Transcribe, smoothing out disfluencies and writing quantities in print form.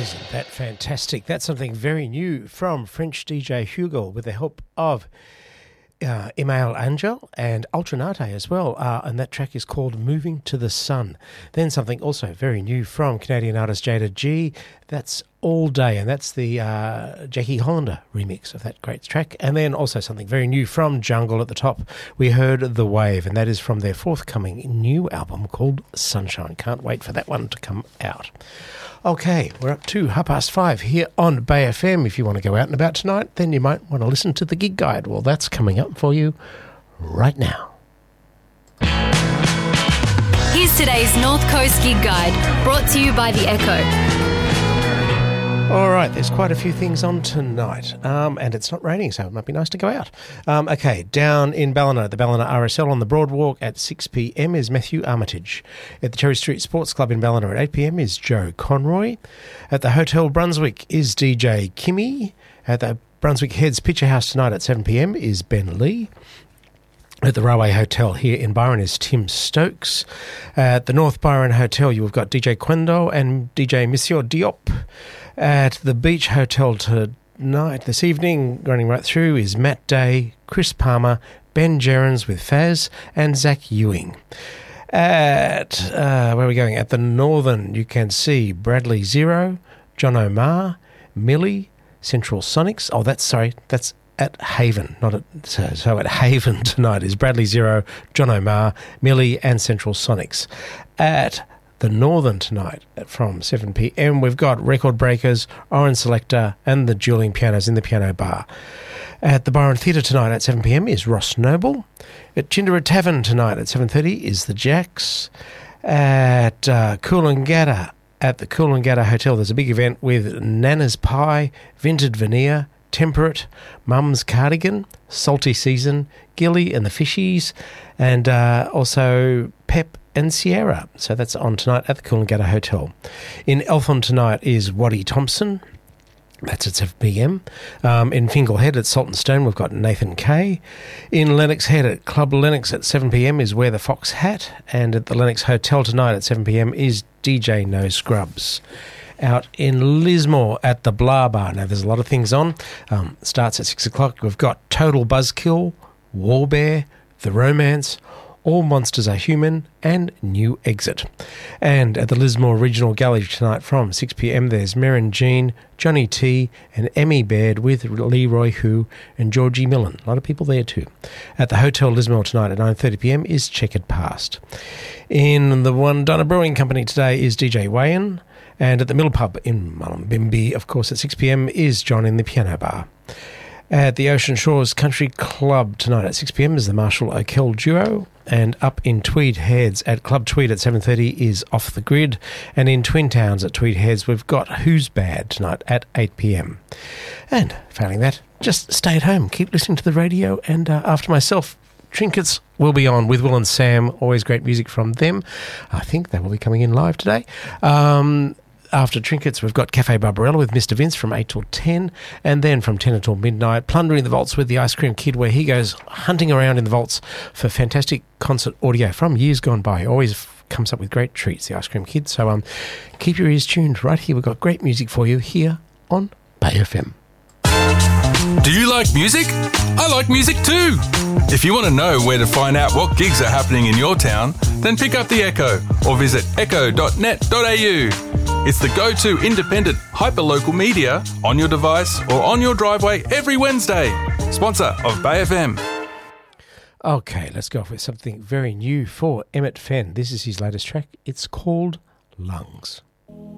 Isn't that fantastic? That's something very new from French DJ Hugo with the help of Emmail Angel and Ultranate as well, and that track is called Moving to the Sun. Then something also very new from Canadian artist Jada G, that's All Day, and that's the Jackie Hollander remix of that great track. And then also something very new from Jungle at the top. We heard The Wave, and that is from their forthcoming new album called Sunshine. Can't wait for that one to come out. Okay, we're up to 5:30 here on Bay FM. If you want to go out and about tonight, then you might want to listen to the gig guide. Well, that's coming up for you right now. Here's today's North Coast Gig Guide, brought to you by The Echo. All right, there's quite a few things on tonight, and it's not raining, so it might be nice to go out. Okay, down in Ballina, the Ballina RSL on the Broadwalk at 6 p.m. is Matthew Armitage. At the Cherry Street Sports Club in Ballina at 8 p.m. is Joe Conroy. At the Hotel Brunswick is DJ Kimmy. At the Brunswick Heads Picture House tonight at 7 p.m. is Ben Lee. At the Railway Hotel here in Byron is Tim Stokes. At the North Byron Hotel, you've got DJ Quendo and DJ Monsieur Diop. At the Beach Hotel tonight, this evening, running right through, is Matt Day, Chris Palmer, Ben Gerrans with Faz, and Zach Ewing. At, where are we going? At the Northern, you can see Bradley Zero, John O'Mar, Millie, Central Sonics. Oh, that's at Haven, not at... So at Haven tonight is Bradley Zero, John O'Mar, Millie, and Central Sonics. At the Northern tonight from 7 p.m. we've got Record Breakers, Orange Selector, and the Dueling Pianos in the Piano Bar. At the Byron Theatre tonight at 7 p.m. is Ross Noble. At Chindera Tavern tonight at 7:30 is the Jacks. At Coolangatta, at the Coolangatta Hotel, there's a big event with Nana's Pie, Vinted Veneer, Temperate, Mum's Cardigan, Salty Season, Gilly and the Fishies, and also Pep and Sierra. So that's on tonight at the Coolangatta Hotel. In Eltham tonight is Waddy Thompson. That's at 7 p.m. In Fingal Head at Salt and Stone, we've got Nathan Kay. In Lennox Head at Club Lennox at 7 p.m. is Wear the Fox Hat. And at the Lennox Hotel tonight at 7 p.m. is DJ No Scrubs. Out in Lismore at the Blah Bar. Now, there's a lot of things on. Starts at 6 o'clock. We've got Total Buzzkill, Warbear, The Romance, All Monsters Are Human, and New Exit. And at the Lismore Regional Gallery tonight from 6 p.m. there's Merrin Jean, Johnny T, and Emmy Baird with Leroy Hu and Georgie Millen. A lot of people there too. At the Hotel Lismore tonight at 9:30 p.m. is Checkered Past. In the Wandana Brewing Company today is DJ Wayan. And at the Mill Pub in Mullumbimby, of course, at 6 p.m. is John in the Piano Bar. At the Ocean Shores Country Club tonight at 6 p.m. is the Marshall O'Kell Duo. And up in Tweed Heads at Club Tweed at 7:30 is Off the Grid. And in Twin Towns at Tweed Heads, we've got Who's Bad tonight at 8 p.m. And failing that, just stay at home, keep listening to the radio, and after myself, Trinkets will be on with Will and Sam. Always great music from them. I think they will be coming in live today. After Trinkets, we've got Cafe Barbarella with Mr. Vince from 8 till 10, and then from 10 until midnight, Plundering the Vaults with the Ice Cream Kid, where he goes hunting around in the vaults for fantastic concert audio from years gone by. Always comes up with great treats, the Ice Cream Kid. So keep your ears tuned right here. We've got great music for you here on Bay FM. Do you like music? I like music too. If you want to know where to find out what gigs are happening in your town, then pick up The Echo or visit echo.net.au. It's the go-to independent hyperlocal media on your device or on your driveway every Wednesday. Sponsor of Bay FM. Okay, let's go off with something very new for Emmett Fenn. This is his latest track. It's called Lungs.